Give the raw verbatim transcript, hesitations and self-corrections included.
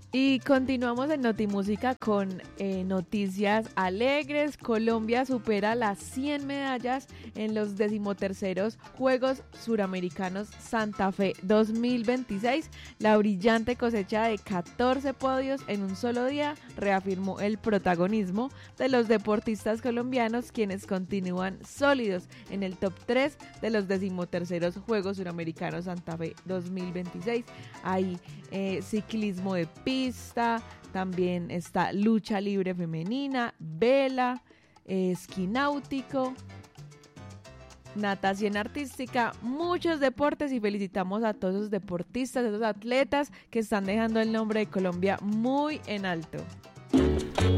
Y continuamos en Notimúsica con eh, noticias alegres. Colombia supera las cien medallas en los decimoterceros Juegos Suramericanos Santa Fe dos mil veintiséis. La brillante cosecha de catorce podios en un solo día reafirmó el protagonismo de los deportistas colombianos, quienes continúan sólidos en el top tres de los decimoterceros Juegos Suramericanos Santa Fe dos mil veintiséis. Hay eh, ciclismo de pista. También está lucha libre femenina, vela, eh, esquí náutico, natación artística, muchos deportes, y felicitamos a todos esos deportistas, esos atletas que están dejando el nombre de Colombia muy en alto.